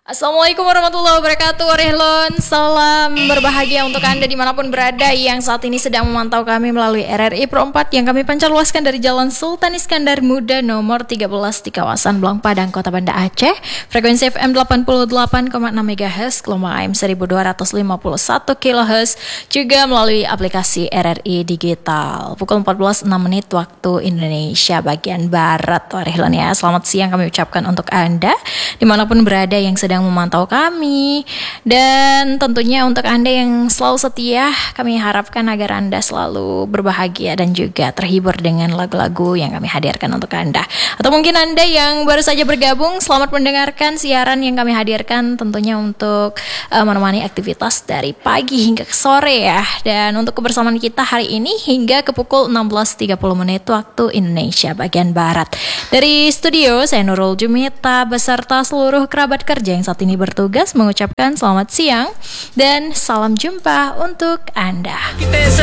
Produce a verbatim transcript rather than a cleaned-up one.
Assalamualaikum warahmatullahi wabarakatuh. Rehlon, salam berbahagia untuk Anda dimanapun berada yang saat ini sedang memantau kami melalui R R I Pro empat yang kami pancar luaskan dari Jalan Sultan Iskandar Muda nomor tiga belas di kawasan Belang Padang, Kota Banda Aceh. Frekuensi F M delapan puluh delapan koma enam megahertz, gelombang A M seribu dua ratus lima puluh satu kilohertz, juga melalui aplikasi R R I Digital. Pukul empat belas enam menit waktu Indonesia bagian Barat. Wah, Rehlon ya, selamat siang kami ucapkan untuk Anda dimanapun berada yang sedang memantau kami, dan tentunya untuk Anda yang selalu setia, kami harapkan agar Anda selalu berbahagia dan juga terhibur dengan lagu-lagu yang kami hadirkan untuk Anda. Atau mungkin Anda yang baru saja bergabung, selamat mendengarkan siaran yang kami hadirkan tentunya untuk uh, menemani aktivitas dari pagi hingga ke sore ya. Dan untuk kebersamaan kita hari ini hingga ke pukul enam belas tiga puluh menit waktu Indonesia bagian Barat. Dari studio saya Nurul Jumita beserta seluruh kerabat kerja yang saat ini bertugas mengucapkan selamat siang dan salam jumpa untuk Anda.